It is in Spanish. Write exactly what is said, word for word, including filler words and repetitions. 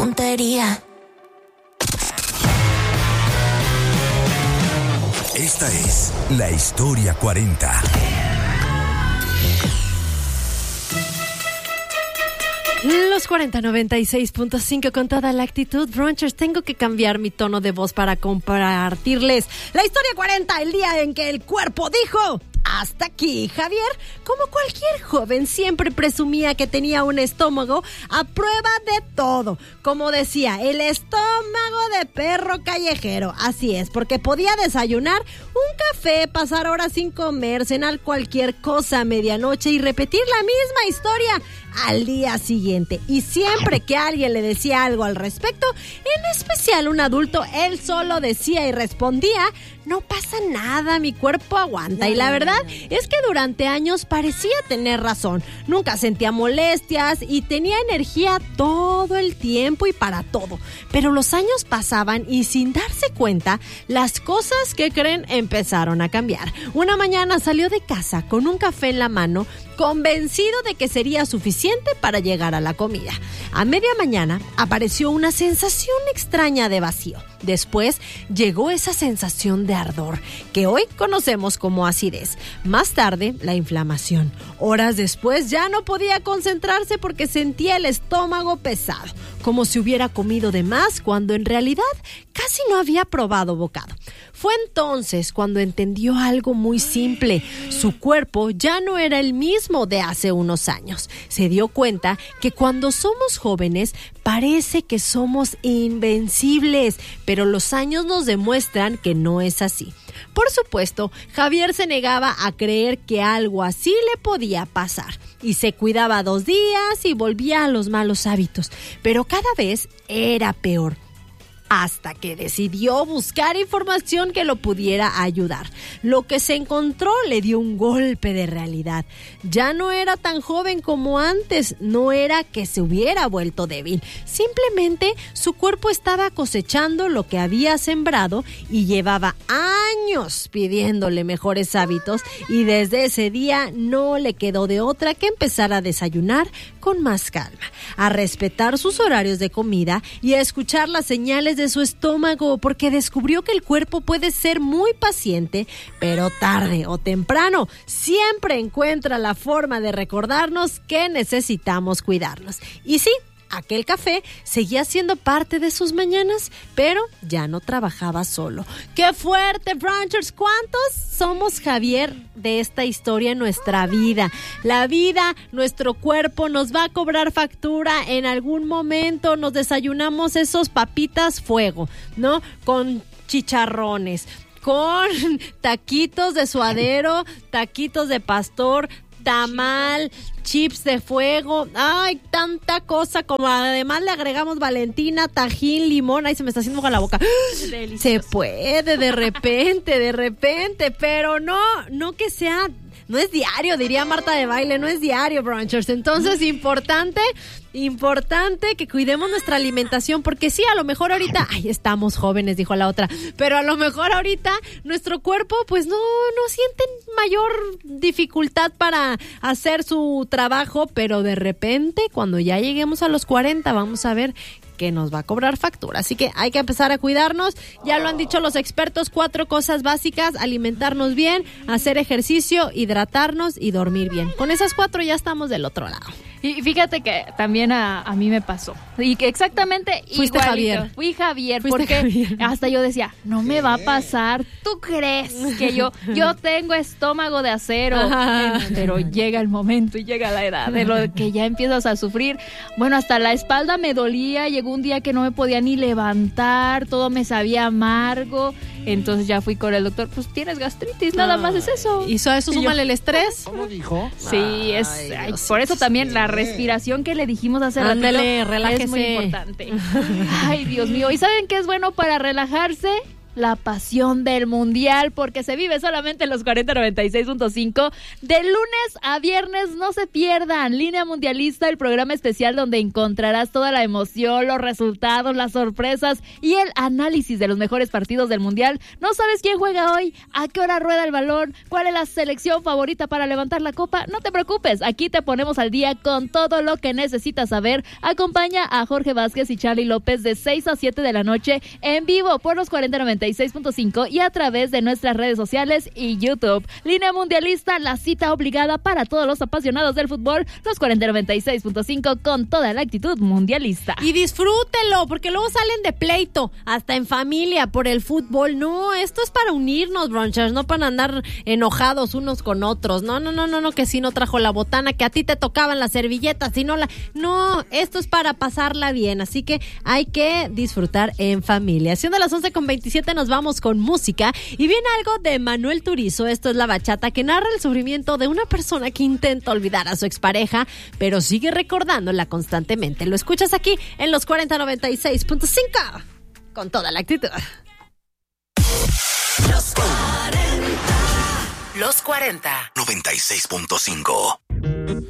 tontería. Esta es la Historia cuarenta. Los cuarenta noventa y seis punto cinco con toda la actitud. Brunchers, tengo que cambiar mi tono de voz para compartirles la Historia cuarenta, el día en que el cuerpo dijo: hasta aquí. Javier, como cualquier joven, siempre presumía que tenía un estómago a prueba de todo. Como decía, el estómago de perro callejero. Así es, porque podía desayunar un café, pasar horas sin comer, cenar cualquier cosa a medianoche y repetir la misma historia al día siguiente. Y siempre que alguien le decía algo al respecto, en especial un adulto, él solo decía y respondía: no pasa nada, mi cuerpo aguanta. Y la verdad es que durante años parecía tener razón. Nunca sentía molestias y tenía energía todo el tiempo y para todo. Pero los años pasaban y sin darse cuenta, las cosas que creen empezaron a cambiar. Una mañana salió de casa con un café en la mano, convencido de que sería suficiente para llegar a la comida. A media mañana apareció una sensación extraña de vacío. Después llegó esa sensación de ardor, que hoy conocemos como acidez. Más tarde, la inflamación. Horas después ya no podía concentrarse porque sentía el estómago pesado, como si hubiera comido de más cuando en realidad casi no había probado bocado. Fue entonces cuando entendió algo muy simple. Su cuerpo ya no era el mismo de hace unos años. Se dio cuenta que cuando somos jóvenes parece que somos invencibles, pero los años nos demuestran que no es así. Por supuesto, Javier se negaba a creer que algo así le podía pasar y se cuidaba dos días y volvía a los malos hábitos, pero cada vez era peor. Hasta que decidió buscar información que lo pudiera ayudar. Lo que se encontró le dio un golpe de realidad. Ya no era tan joven como antes, no era que se hubiera vuelto débil. Simplemente su cuerpo estaba cosechando lo que había sembrado y llevaba años pidiéndole mejores hábitos, y desde ese día no le quedó de otra que empezar a desayunar con más calma, a respetar sus horarios de comida y a escuchar las señales de su estómago, porque descubrió que el cuerpo puede ser muy paciente, pero tarde o temprano siempre encuentra la forma de recordarnos que necesitamos cuidarnos. Y sí, aquel café seguía siendo parte de sus mañanas, pero ya no trabajaba solo. ¡Qué fuerte, Brunchers! ¿Cuántos somos Javier de esta historia en nuestra vida? La vida, nuestro cuerpo nos va a cobrar factura en algún momento. Nos desayunamos esos papitas fuego, ¿no? Con chicharrones, con taquitos de suadero, taquitos de pastor, tamal, chips de fuego, ay, tanta cosa, como además le agregamos Valentina, tajín, limón, ay, se me está haciendo agua la boca. Delicioso. Se puede de repente, de repente, pero no, no que sea, no es diario, diría Marta de Baile, no es diario, Brunchers. Entonces, importante, importante que cuidemos nuestra alimentación, porque sí, a lo mejor ahorita, ay, estamos jóvenes, dijo la otra, pero a lo mejor ahorita nuestro cuerpo, pues no, no siente mayor dificultad para hacer su trabajo, pero de repente, cuando ya lleguemos a los cuarenta, vamos a ver que nos va a cobrar factura. Así que hay que empezar a cuidarnos. Ya lo han dicho los expertos, cuatro cosas básicas: alimentarnos bien, hacer ejercicio, hidratarnos y dormir bien. Con esas cuatro ya estamos del otro lado. Y fíjate que también a, a mí me pasó. Y que exactamente Fuiste igualito. Javier. Fui Javier, Fuiste porque Javier. Hasta yo decía, no me va a pasar. ¿Tú crees que yo yo tengo estómago de acero? Ajá. Pero llega el momento y llega la edad de lo que ya empiezas a sufrir. Bueno, hasta la espalda me dolía. Llegó un día que no me podía ni levantar. Todo me sabía amargo. Entonces ya fui con el doctor. Pues tienes gastritis, nada más es eso. ¿Y eso, eso súmale el estrés? ¿Cómo dijo? Sí, es Ay, ay, Dios, por eso sí, también sí. la respiración que le dijimos hace ratito Ándale, relájese. es muy importante. Ay, Dios mío. ¿Y saben qué es bueno para relajarse? la pasión del mundial, porque se vive solamente en los cuarenta noventa y seis punto cinco. De lunes a viernes, no se pierdan Línea Mundialista, el programa especial donde encontrarás toda la emoción, los resultados, las sorpresas y el análisis de los mejores partidos del mundial. ¿No sabes quién juega hoy? ¿A qué hora rueda el balón? ¿Cuál es la selección favorita para levantar la copa? No te preocupes, aquí te ponemos al día con todo lo que necesitas saber. Acompaña a Jorge Vázquez y Charly López de seis a siete de la noche en vivo por los cuarenta noventa y seis punto cinco y a través de nuestras redes sociales y YouTube. Línea Mundialista, la cita obligada para todos los apasionados del fútbol, los cuarenta noventa y seis punto cinco con toda la actitud mundialista. Y disfrútelo, porque luego salen de pleito, hasta en familia, por el fútbol. No, esto es para unirnos, brunchers, no para andar enojados unos con otros. No, no, no, no, no, que si no trajo la botana, que a ti te tocaban las servilletas, si no la... No, esto es para pasarla bien, así que hay que disfrutar en familia. Siendo las once con veintisiete, nos vamos con música y viene algo de Manuel Turizo. Esto es La Bachata, que narra el sufrimiento de una persona que intenta olvidar a su expareja, pero sigue recordándola constantemente. Lo escuchas aquí en los cuarenta noventa y seis punto cinco con toda la actitud. Los cuarenta. Los cuarenta. noventa y seis punto cinco.